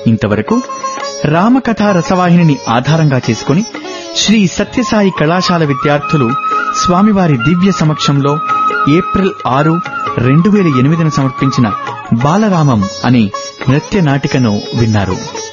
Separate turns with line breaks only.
ఇంతవరకు రామకథా రసవాహినిని ఆధారంగా చేసుకుని శ్రీ సత్యసాయి కళాశాల విద్యార్థులు స్వామివారి దివ్య సమక్షంలో ఏప్రిల్ 6, 2008 సమర్పించిన బాలరామం అనే నృత్య నాటికను విన్నారు.